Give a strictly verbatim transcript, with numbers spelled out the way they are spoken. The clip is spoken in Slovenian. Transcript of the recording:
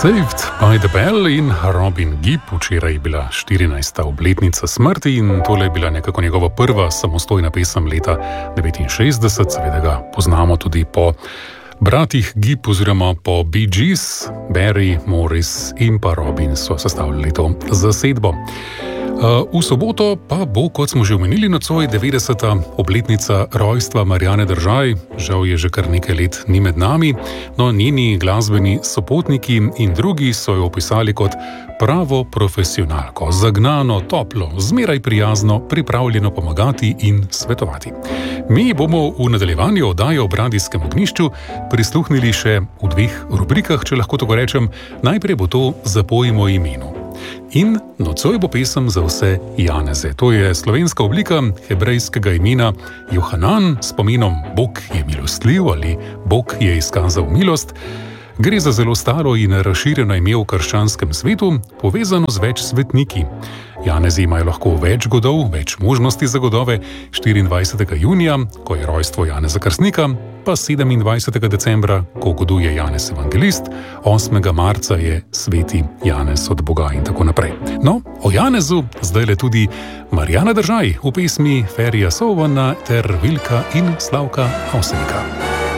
Saved by the Bell in Robin Gibb. Včeraj je bila štirinajsta obletnica smrti in tole je bila nekako njegova prva samostojna pesem leta devetinšestdeset. Seveda ga poznamo tudi po bratih Gibb oziroma po Bee Gees. Barry, Morris in pa Robin so sestavljali to zasedbo. V soboto pa bo, kot smo že omenili, nocoj devetdeseta obletnica rojstva Marjane Držaj. Žal je že kar nekaj let ni med nami, no njeni glasbeni sopotniki in drugi so jo opisali kot pravo profesionalko, zagnano, toplo, zmeraj prijazno, pripravljeno pomagati in svetovati. Mi bomo v nadaljevanju oddaje ob radijskem ognjišču prisluhnili še v dveh rubrikah, če lahko tako rečem. Najprej bo to Zapojmo imenu. In nocoj bo pesem za vse Janeze. To je slovenska oblika hebrejskega imena Johanan s pomenom Bog je milostljiv ali Bog je izkazal milost. Gre za zelo staro in razširjeno ime v krščanskem svetu, povezano z več svetniki. Janezi imajo lahko več godov, več možnosti za godove. štiriindvajsetega junija, ko je rojstvo Janeza Krstnika, pa sedemindvajsetega decembra, ko goduje Janez Evangelist, osmega marca je sveti Janez od Boga in tako naprej. No, o Janezu zdaj le tudi Marjana Držaj v pesmi Ferija Sovana ter Vilka in Slavka Avsenika.